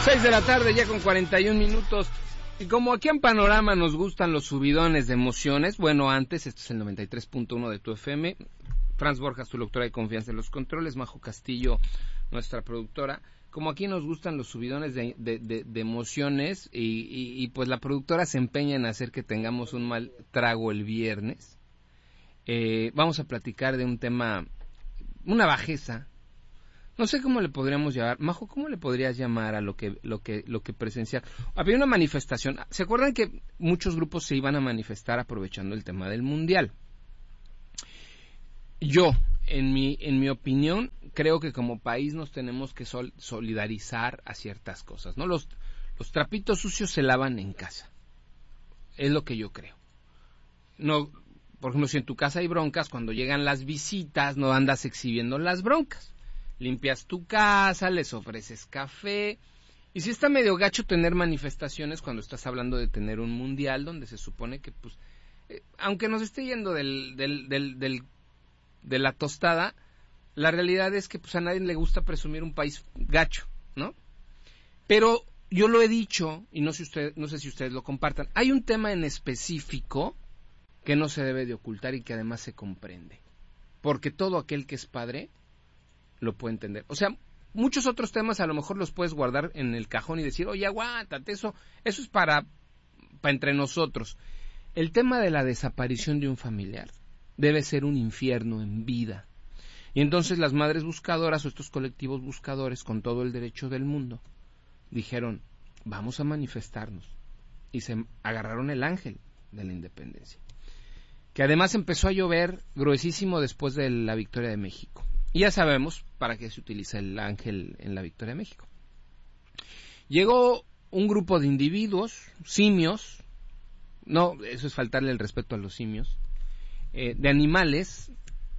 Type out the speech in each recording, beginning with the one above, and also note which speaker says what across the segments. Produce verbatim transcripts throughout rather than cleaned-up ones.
Speaker 1: seis de la tarde, ya con cuarenta y un minutos. Y como aquí en Panorama nos gustan los subidones de emociones, bueno, antes, este es el noventa y tres punto uno de tu F M, Franz Borjas, tu doctora de confianza en los controles, Majo Castillo, nuestra productora. Como aquí nos gustan los subidones de, de, de, de emociones y, y, y pues la productora se empeña en hacer que tengamos un mal trago el viernes, eh, vamos a platicar de un tema, una bajeza. No sé cómo le podríamos llamar, Majo, ¿cómo le podrías llamar a lo que lo que lo que presenciar? Había una manifestación. ¿Se acuerdan que muchos grupos se iban a manifestar aprovechando el tema del mundial? Yo, en mi en mi opinión, creo que como país nos tenemos que sol, solidarizar a ciertas cosas, ¿no? Los los trapitos sucios se lavan en casa. Es lo que yo creo. No, por ejemplo, si en tu casa hay broncas, cuando llegan las visitas, no andas exhibiendo las broncas. Limpias tu casa, les ofreces café. Y si está medio gacho tener manifestaciones cuando estás hablando de tener un mundial donde se supone que, pues, eh, aunque nos esté yendo del, del, del, del, de la tostada, la realidad es que pues a nadie le gusta presumir un país gacho, ¿no? Pero yo lo he dicho, y no sé, usted, no sé si ustedes lo compartan, hay un tema en específico que no se debe de ocultar y que además se comprende. Porque todo aquel que es padre lo puede entender. O sea, muchos otros temas a lo mejor los puedes guardar en el cajón y decir, oye, aguántate, eso, eso es para, para entre nosotros. El tema de la desaparición de un familiar debe ser un infierno en vida. Y entonces las madres buscadoras o estos colectivos buscadores, con todo el derecho del mundo, dijeron, vamos a manifestarnos. Y se agarraron el ángel de la independencia. Que además empezó a llover gruesísimo después de la victoria de México. Y ya sabemos para qué se utiliza el ángel en la victoria de México. Llegó un grupo de individuos, simios, no, eso es faltarle el respeto a los simios, eh, de animales,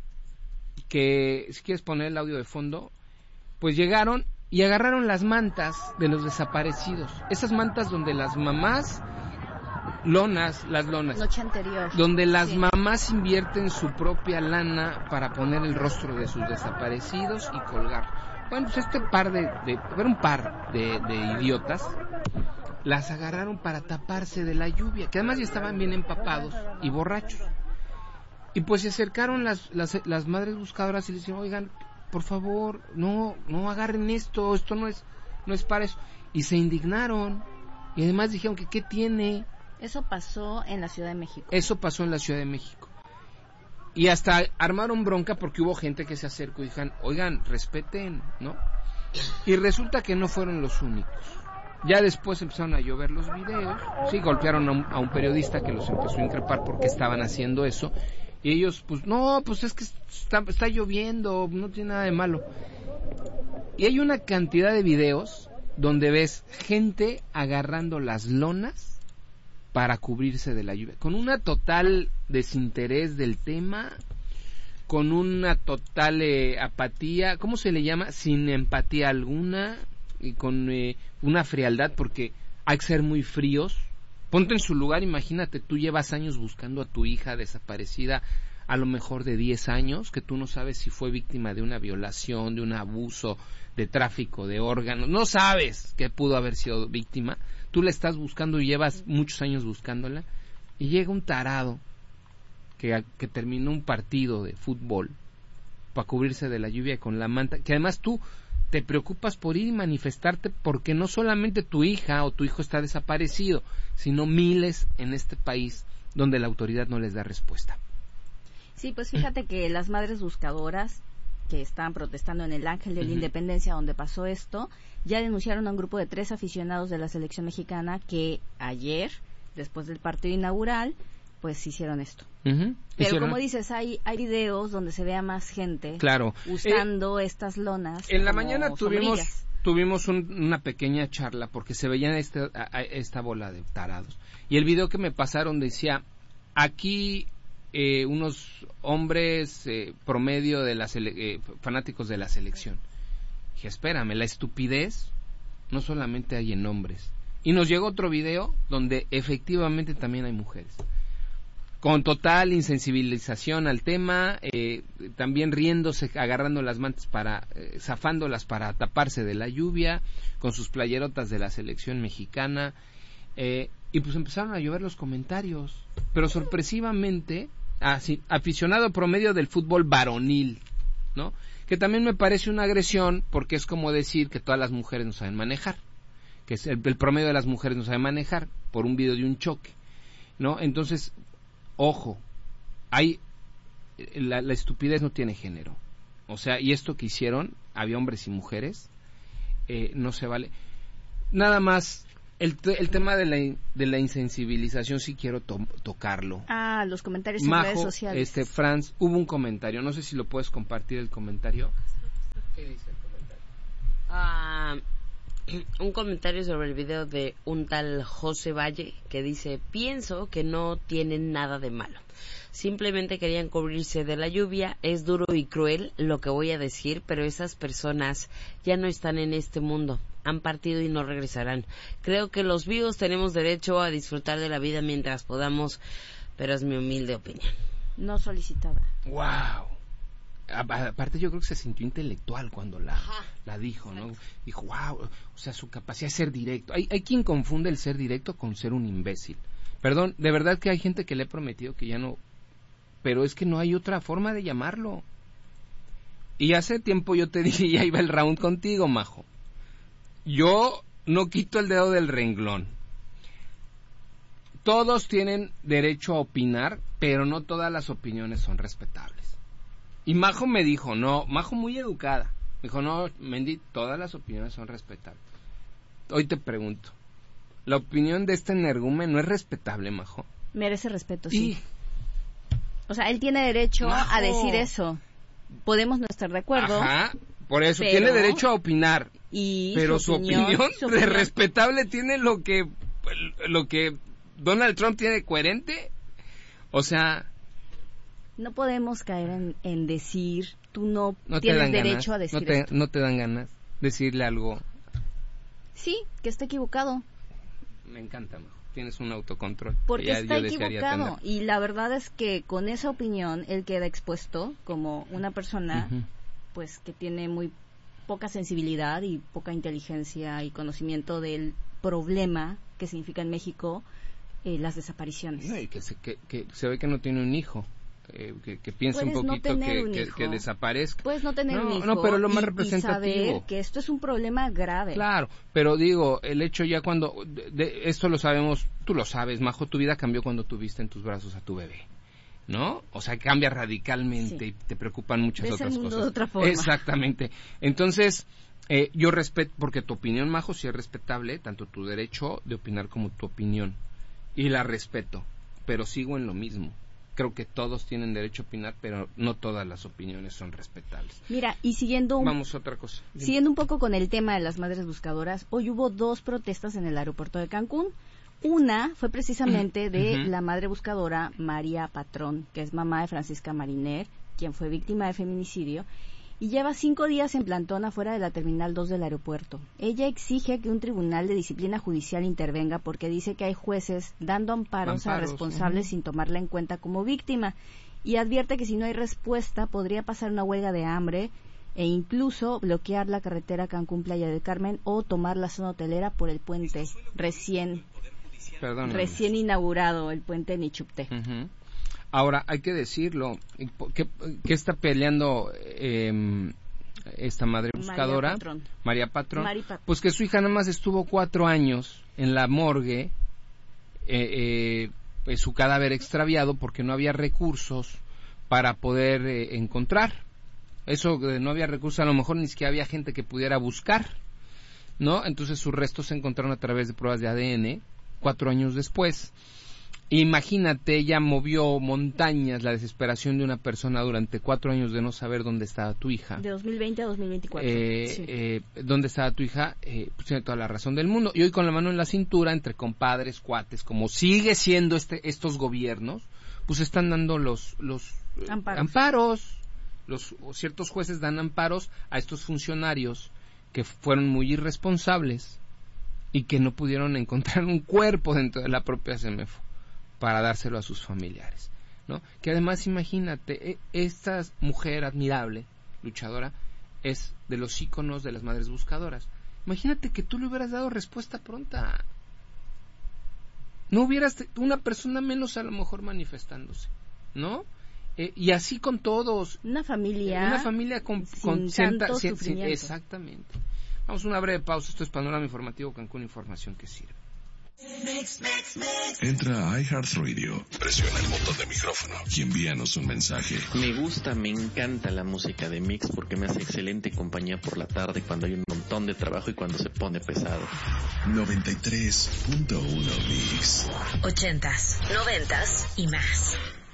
Speaker 1: que, si quieres poner el audio de fondo, pues llegaron y agarraron las mantas de los desaparecidos. Esas mantas donde las mamás, lonas, las lonas,
Speaker 2: noche anterior,
Speaker 1: donde las
Speaker 2: sí.
Speaker 1: mamás invierten su propia lana para poner el rostro de sus desaparecidos y colgar. Bueno, pues este par de, de era un par de, de idiotas, las agarraron para taparse de la lluvia, que además ya estaban bien empapados y borrachos. Y pues se acercaron las, las, las madres buscadoras y les dijeron, oigan, por favor, no, no agarren esto, esto no es, no es para eso. Y se indignaron, y además dijeron que qué tiene.
Speaker 2: Eso pasó en la Ciudad de México.
Speaker 1: Eso pasó en la Ciudad de México. Y hasta armaron bronca porque hubo gente que se acercó y dijeron, oigan, respeten, ¿no? Y resulta que no fueron los únicos. Ya después empezaron a llover los videos. Sí, golpearon a un, a un periodista que los empezó a increpar porque estaban haciendo eso. Y ellos, pues, no, pues es que está, está lloviendo, no tiene nada de malo. Y hay una cantidad de videos donde ves gente agarrando las lonas para cubrirse de la lluvia, con una total desinterés del tema, con una total eh, apatía, ¿cómo se le llama? Sin empatía alguna, y con eh, una frialdad, porque hay que ser muy fríos. Ponte en su lugar, imagínate, tú llevas años buscando a tu hija desaparecida, a lo mejor de diez años, que tú no sabes si fue víctima de una violación, de un abuso, de tráfico de órganos, no sabes que pudo haber sido víctima, tú la estás buscando y llevas muchos años buscándola, y llega un tarado que, que terminó un partido de fútbol para cubrirse de la lluvia con la manta, que además tú te preocupas por ir y manifestarte porque no solamente tu hija o tu hijo está desaparecido, sino miles en este país donde la autoridad no les da respuesta.
Speaker 2: Sí, pues fíjate que las madres buscadoras que estaban protestando en el Ángel de la uh-huh. Independencia, donde pasó esto, ya denunciaron a un grupo de tres aficionados de la selección mexicana que ayer, después del partido inaugural, pues hicieron esto.
Speaker 1: Uh-huh.
Speaker 2: Pero
Speaker 1: hicieron...
Speaker 2: como dices, hay hay videos donde se ve a más gente
Speaker 1: claro.
Speaker 2: usando
Speaker 1: eh,
Speaker 2: estas lonas.
Speaker 1: En la mañana tuvimos
Speaker 2: sombrillas.
Speaker 1: tuvimos un, una pequeña charla porque se veían este, a, a esta bola de tarados. Y el video que me pasaron decía, aquí eh, unos hombres eh, promedio de las eh, fanáticos de la selección. Dije, espérame, la estupidez no solamente hay en hombres. Y nos llegó otro video donde efectivamente también hay mujeres. con total insensibilización al tema, eh, también riéndose, agarrando las mantas para, eh, zafándolas para taparse de la lluvia, con sus playerotas de la selección mexicana, eh, y pues empezaron a llover los comentarios, pero sorpresivamente, así, aficionado promedio del fútbol varonil, ¿no? Que también me parece una agresión, porque es como decir que todas las mujeres no saben manejar, que es el, el promedio de las mujeres no saben manejar, por un video de un choque, ¿no? Entonces, ojo, hay la, la estupidez no tiene género, o sea, y esto que hicieron, había hombres y mujeres, eh, no se vale. Nada más, el, el tema de la, de la insensibilización sí quiero to tocarlo.
Speaker 2: Ah, los comentarios en
Speaker 1: Majo,
Speaker 2: redes sociales.
Speaker 1: este, Franz, hubo un comentario, no sé si lo puedes compartir el comentario. ¿Qué dice el comentario?
Speaker 3: Ah... un comentario sobre el video de un tal José Valle que dice: pienso que no tienen nada de malo, simplemente querían cubrirse de la lluvia. Es duro y cruel lo que voy a decir, pero esas personas ya no están en este mundo, han partido y no regresarán. Creo que los vivos tenemos derecho a disfrutar de la vida mientras podamos, pero es mi humilde opinión.
Speaker 2: No solicitada.
Speaker 1: Wow. Aparte yo creo que se sintió intelectual cuando la, la dijo, ¿no? Dijo, wow, o sea, su capacidad de ser directo. Hay, hay quien confunde el ser directo con ser un imbécil. Perdón, de verdad que hay gente que le he prometido que ya no, pero es que no hay otra forma de llamarlo. Y hace tiempo yo te dije, ya iba el round contigo, Majo. Yo no quito el dedo del renglón. Todos tienen derecho a opinar, pero no todas las opiniones son respetables. Y Majo me dijo, no, Majo muy educada, me dijo, no, Mendy, todas las opiniones son respetables. Hoy te pregunto, ¿la opinión de este energúmeno no es respetable, Majo?
Speaker 2: Merece respeto,
Speaker 1: Y...
Speaker 2: sí. O sea, él tiene derecho
Speaker 1: Majo.
Speaker 2: a decir eso. Podemos no estar de acuerdo.
Speaker 1: Ajá, por eso,
Speaker 2: pero...
Speaker 1: tiene derecho a opinar.
Speaker 2: Y
Speaker 1: pero
Speaker 2: su
Speaker 1: su
Speaker 2: opinión,
Speaker 1: opinión,
Speaker 2: su
Speaker 1: de
Speaker 2: opinión.
Speaker 1: respetable tiene lo que, lo que Donald Trump tiene coherente. O sea...
Speaker 2: No podemos caer en, en decir, tú no,
Speaker 1: no
Speaker 2: tienes
Speaker 1: te dan
Speaker 2: derecho
Speaker 1: ganas,
Speaker 2: a decir
Speaker 1: no te,
Speaker 2: esto.
Speaker 1: no te dan ganas decirle algo.
Speaker 2: Sí, que está equivocado.
Speaker 1: Me encanta, Majo. Tienes un autocontrol.
Speaker 2: Porque
Speaker 1: que ya
Speaker 2: está
Speaker 1: yo desearía
Speaker 2: equivocado.
Speaker 1: tener.
Speaker 2: Y la verdad es que con esa opinión él queda expuesto como una persona
Speaker 1: Uh-huh.
Speaker 2: pues que tiene muy poca sensibilidad y poca inteligencia y conocimiento del problema que significa en México eh, las desapariciones.
Speaker 1: No, y que se, que, que se ve que no tiene un hijo. Eh, que, que piensa un
Speaker 2: Puedes no
Speaker 1: poquito
Speaker 2: tener
Speaker 1: que,
Speaker 2: un
Speaker 1: que,
Speaker 2: hijo.
Speaker 1: que desaparezca.
Speaker 2: Puedes no tener
Speaker 1: no,
Speaker 2: un hijo
Speaker 1: no, pero lo más
Speaker 2: y,
Speaker 1: representativo.
Speaker 2: y saber que esto es un problema grave.
Speaker 1: Claro, pero digo, el hecho ya cuando, de, de, esto lo sabemos, tú lo sabes, Majo, tu vida cambió cuando tuviste en tus brazos a tu bebé, ¿no? O sea, cambia radicalmente, sí. Y te preocupan muchas
Speaker 2: Ves
Speaker 1: otras
Speaker 2: el mundo
Speaker 1: cosas.
Speaker 2: De otra forma.
Speaker 1: Exactamente. Entonces, eh, yo respeto, porque tu opinión, Majo, sí es respetable, tanto tu derecho de opinar como tu opinión, y la respeto, pero sigo en lo mismo. Creo que todos tienen derecho a opinar, pero no todas las opiniones son respetables.
Speaker 2: Mira, y siguiendo un,
Speaker 1: Vamos a otra cosa. Dime.
Speaker 2: Siguiendo un poco con el tema de las madres buscadoras, hoy hubo dos protestas en el aeropuerto de Cancún. Una fue precisamente de uh-huh. la madre buscadora María Patrón, que es mamá de Francisca Mariner, quien fue víctima de feminicidio, y lleva cinco días en plantón afuera de la Terminal dos del aeropuerto. Ella exige que un tribunal de disciplina judicial intervenga porque dice que hay jueces dando amparos, amparos a responsables uh-huh. sin tomarla en cuenta como víctima, y advierte que si no hay respuesta podría pasar una huelga de hambre e incluso bloquear la carretera Cancún-Playa del Carmen o tomar la zona hotelera por el puente recién, recién inaugurado, el puente Nichupté.
Speaker 1: Uh-huh. Ahora, hay que decirlo, ¿qué, qué está peleando eh, esta madre buscadora?
Speaker 2: María Patrón.
Speaker 1: María Patrón.
Speaker 2: Pat-
Speaker 1: pues que su hija nada más estuvo cuatro años en la morgue, eh, eh, su cadáver extraviado porque no había recursos para poder eh, encontrar. Eso, eh, no había recursos, a lo mejor ni siquiera había gente que pudiera buscar, ¿no? Entonces sus restos se encontraron a través de pruebas de A D N cuatro años después. Imagínate, ella movió montañas, la desesperación de una persona durante cuatro años de no saber dónde estaba tu hija.
Speaker 2: De dos mil veinte a dos mil veinticuatro.
Speaker 1: Eh,
Speaker 2: sí.
Speaker 1: eh, ¿Dónde estaba tu hija? Eh, pues tiene toda la razón del mundo. Y hoy con la mano en la cintura, entre compadres, cuates, como sigue siendo este, estos gobiernos, pues están dando los, los eh,
Speaker 2: amparos.
Speaker 1: amparos. Los, ciertos jueces dan amparos a estos funcionarios que fueron muy irresponsables y que no pudieron encontrar un cuerpo dentro de la propia CEMEFO. para dárselo a sus familiares, ¿no? Que además, imagínate, esta mujer admirable, luchadora, es de los íconos de las madres buscadoras. Imagínate que tú le hubieras dado respuesta pronta. No hubieras una persona menos a lo mejor manifestándose, ¿no? Eh, y así con todos.
Speaker 2: Una familia.
Speaker 1: Una familia con,
Speaker 2: sin
Speaker 1: con
Speaker 2: tanto
Speaker 1: sin,
Speaker 2: sufrimiento.
Speaker 1: sin, exactamente. Vamos a una breve pausa. Esto es Panorama Informativo Cancún, información que sirve.
Speaker 4: Mix, mix, mix. Entra a iHeartRadio, presiona el botón de micrófono y envíanos un mensaje.
Speaker 5: Me gusta, me encanta la música de Mix porque me hace excelente compañía por la tarde cuando hay un montón de trabajo y cuando se pone pesado.
Speaker 4: noventa y tres punto uno Mix.
Speaker 6: Ochentas, noventas y más.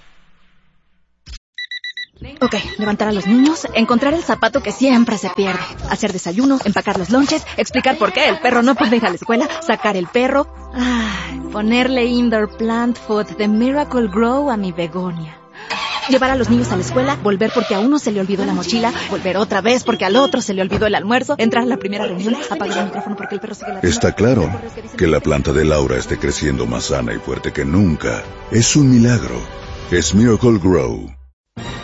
Speaker 7: Ok, levantar a los niños, encontrar el zapato que siempre se pierde, hacer desayuno, empacar los lonches, explicar por qué el perro no puede ir a la escuela, sacar el perro, ay, ponerle indoor plant food de Miracle Grow a mi begonia. Llevar a los niños a la escuela, volver porque a uno se le olvidó la mochila, volver otra vez porque al otro se le olvidó el almuerzo, entrar a la primera reunión, apagar el micrófono porque el perro sigue ladrando.
Speaker 4: Está claro que la planta de Laura esté creciendo más sana y fuerte que nunca. Es un milagro. Es Miracle Grow.